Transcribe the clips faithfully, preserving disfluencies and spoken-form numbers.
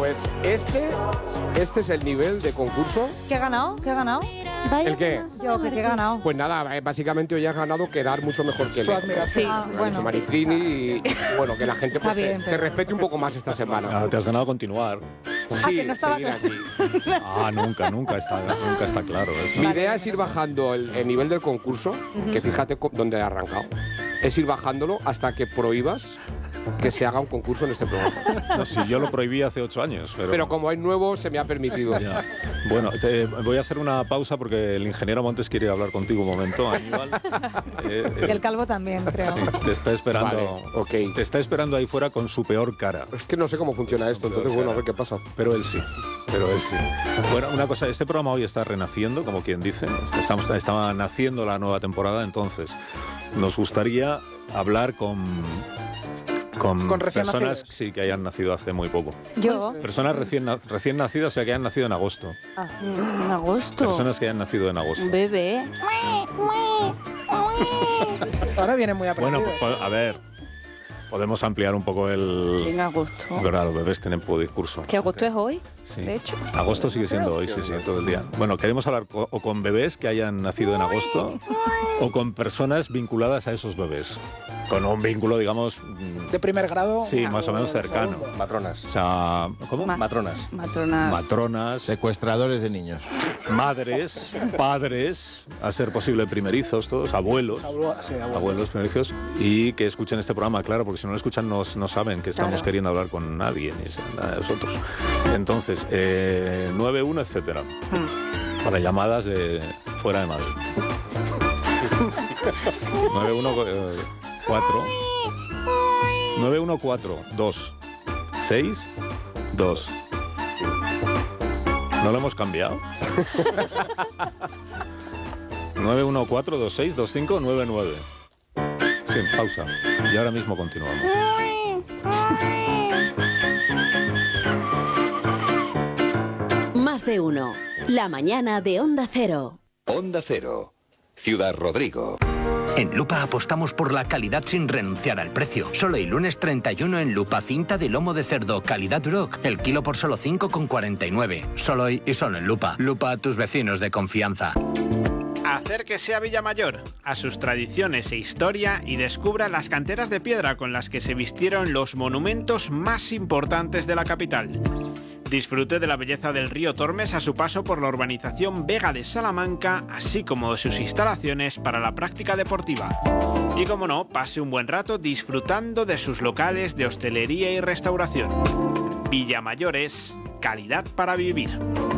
pues este, este es el nivel de concurso. ¿Qué ha ganado? ¿Qué ha ganado? Vaya, ¿El qué? Yo, ¿qué, qué he ganado? Pues nada, eh, básicamente hoy has ganado quedar mucho mejor que Su él. admiración. Sí, ah, bueno. Maritrini y, y, bueno, que la gente Está pues, te, bien, te pero- respete un poco más esta semana. Ah, te has ganado continuar. Ah, que no estaba seguir claro. aquí. Ah, nunca, nunca está, nunca está claro eso. Mi Vale, idea es ir bajando el, el nivel del concurso, que fíjate co- dónde he arrancado. Es ir bajándolo hasta que prohíbas que se haga un concurso en este programa. No, si yo lo prohibí hace ocho años, pero... Pero como hay nuevo, se me ha permitido. Ya. Bueno, te- voy a hacer una pausa porque el ingeniero Montes quiere hablar contigo un momento, Aníbal. Eh, eh, Y el calvo también, creo. sí, te está esperando. Vale, ok. Te está esperando ahí fuera con su peor cara. Es que no sé cómo funciona esto, entonces bueno, a ver qué pasa. Pero él sí, pero él sí. Bueno, una cosa, este programa hoy está renaciendo, como quien dice. Estamos, estaba naciendo la nueva temporada, entonces nos gustaría hablar con, con, Con recién personas nacidos. sí, que hayan nacido hace muy poco. Yo. Personas recién, na- recién nacidas, o sea, que hayan nacido en agosto. Ah. En agosto. Personas que hayan nacido en agosto. Bebé. Ahora vienen muy Bueno, aprendidos. pues, a ver, podemos ampliar un poco el... En agosto. Es verdad, los bebés tienen poco discurso. Que agosto es hoy, Sí. de hecho. Agosto sigue siendo hoy, sí, sí, todo el día. Bueno, queremos hablar co- o con bebés que hayan nacido en agosto o con personas vinculadas a esos bebés. Con un vínculo, digamos, mm, De primer grado. sí, más o menos cercano. segundo. Matronas. O sea, ¿cómo? Ma- Matronas. Matronas. Matronas, Secuestradores de niños. madres, padres, a ser posible primerizos, todos, abuelos. Abuelo- sí, abuelo. Abuelos primerizos y que escuchen este programa, claro, porque si no lo escuchan no, no saben que estamos Claro. queriendo hablar con nadie, ni nada de nosotros. Entonces, eh, nueve uno, etcétera. Para llamadas de fuera de Madrid. nueve uno cuatro nueve uno cuatro dos seis dos. ¿No lo hemos cambiado? nueve uno cuatro dos seis dos cinco nueve nueve. Sí, pausa. Y ahora mismo continuamos. Más de uno. La mañana de Onda Cero. Onda Cero, Ciudad Rodrigo. En Lupa apostamos por la calidad sin renunciar al precio. Solo el lunes treinta y uno en Lupa cinta de lomo de cerdo calidad Duroc. El kilo por solo cinco con cuarenta y nueve. Solo hoy y solo en Lupa. Lupa a tus vecinos de confianza. Acérquese a Villamayor, a sus tradiciones e historia y descubra las canteras de piedra con las que se vistieron los monumentos más importantes de la capital. Disfrute de la belleza del río Tormes a su paso por la urbanización Vega de Salamanca, así como de sus instalaciones para la práctica deportiva. Y como no, pase un buen rato disfrutando de sus locales de hostelería y restauración. Villamayor es calidad para vivir.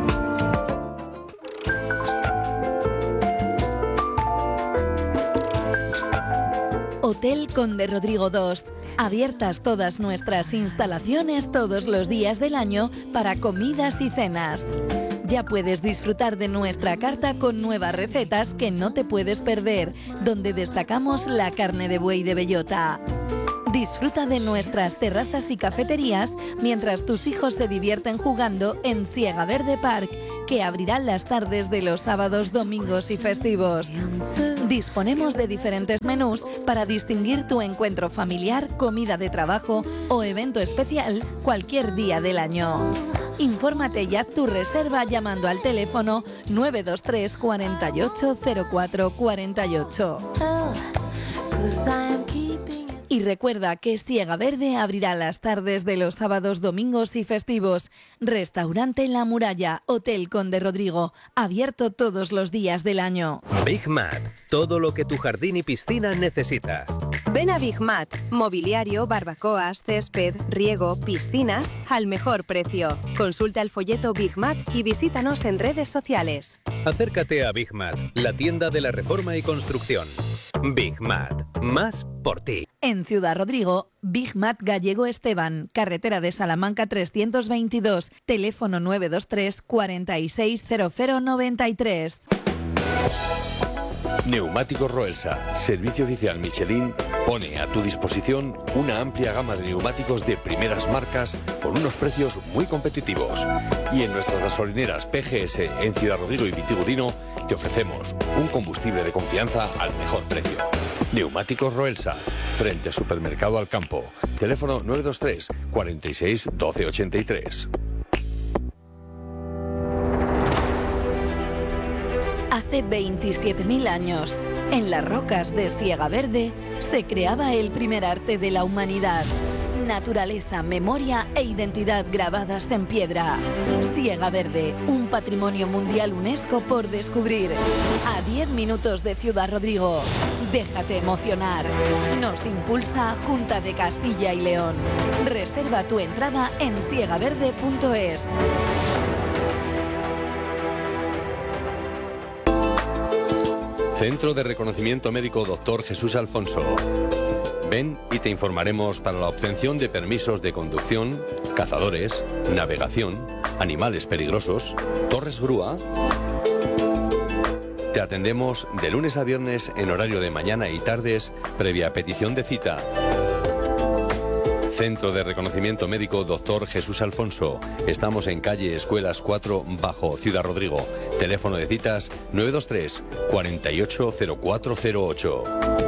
Hotel Conde Rodrigo dos. Abiertas todas nuestras instalaciones todos los días del año para comidas y cenas. Ya puedes disfrutar de nuestra carta con nuevas recetas que no te puedes perder, donde destacamos la carne de buey de bellota. Disfruta de nuestras terrazas y cafeterías mientras tus hijos se divierten jugando en Siega Verde Park, que abrirán las tardes de los sábados, domingos y festivos. Disponemos de diferentes menús para distinguir tu encuentro familiar, comida de trabajo o evento especial cualquier día del año. Infórmate ya tu reserva llamando al teléfono nueve dos tres cuarenta y ocho cero cuatro cuarenta y ocho. Y recuerda que Siega Verde abrirá las tardes de los sábados, domingos y festivos. Restaurante La Muralla, Hotel Conde Rodrigo, abierto todos los días del año. Big Mat, todo lo que tu jardín y piscina necesita. Ven a Big Mat, mobiliario, barbacoas, césped, riego, piscinas, al mejor precio. Consulta el folleto Big Mat y visítanos en redes sociales. Acércate a Big Mat, la tienda de la reforma y construcción. Big Mat, más por ti. En Ciudad Rodrigo, Big Mat Gallego Esteban, carretera de Salamanca trescientos veintidós, teléfono nueve dos tres cuarenta y seis cero cero noventa y tres. Neumáticos Roelsa, servicio oficial Michelin, pone a tu disposición una amplia gama de neumáticos de primeras marcas con unos precios muy competitivos. Y en nuestras gasolineras P G S en Ciudad Rodrigo y Vitigudino te ofrecemos un combustible de confianza al mejor precio. Neumáticos Roelsa, frente a Supermercado Al Campo. Teléfono nueve dos tres cuarenta y seis doce ochenta y tres. Hace veintisiete mil años, en las rocas de Siega Verde, se creaba el primer arte de la humanidad. Naturaleza, memoria e identidad grabadas en piedra. Siega Verde, un patrimonio mundial UNESCO por descubrir. A diez minutos de Ciudad Rodrigo. Déjate emocionar. Nos impulsa Junta de Castilla y León. Reserva tu entrada en siegaverde punto es. Centro de Reconocimiento Médico Doctor Jesús Alfonso. Ven y te informaremos para la obtención de permisos de conducción, cazadores, navegación, animales peligrosos, torres grúa. Te atendemos de lunes a viernes en horario de mañana y tardes, previa petición de cita. Centro de Reconocimiento Médico Doctor Jesús Alfonso. Estamos en calle Escuelas cuatro, bajo Ciudad Rodrigo. Teléfono de citas nueve dos tres, cuarenta y ocho, cero cuatro cero ocho.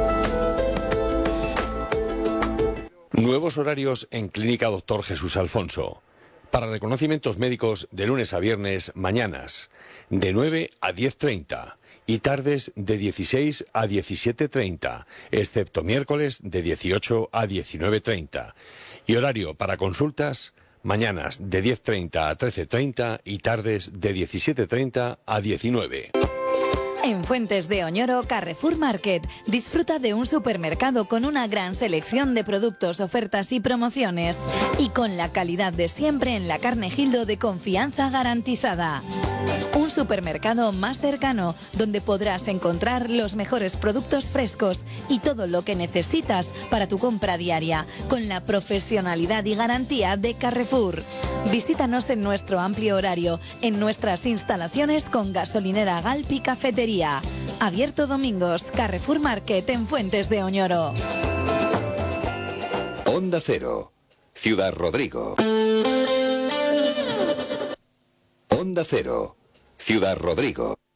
Nuevos horarios en Clínica Doctor Jesús Alfonso. Para reconocimientos médicos de lunes a viernes, mañanas de nueve a diez treinta y tardes de dieciséis a diecisiete treinta, excepto miércoles de dieciocho a diecinueve treinta. Y horario para consultas, mañanas de diez treinta a trece treinta y tardes de diecisiete treinta a diecinueve. En Fuentes de Oñoro, Carrefour Market. Disfruta de un supermercado con una gran selección de productos, ofertas y promociones. Y con la calidad de siempre en la carne Gildo de confianza garantizada. Un supermercado más cercano, donde podrás encontrar los mejores productos frescos y todo lo que necesitas para tu compra diaria, con la profesionalidad y garantía de Carrefour. Visítanos en nuestro amplio horario, en nuestras instalaciones con gasolinera Galp y cafetería. Abierto domingos, Carrefour Market en Fuentes de Oñoro. Onda Cero, Ciudad Rodrigo. Onda Cero, Ciudad Rodrigo.